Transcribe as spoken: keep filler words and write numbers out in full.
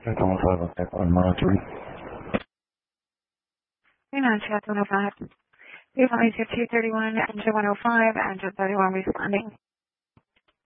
Delta one five, okay, on monitoring. three nine South one oh five. Three five two thirty one, engine one oh five, engine thirty one responding.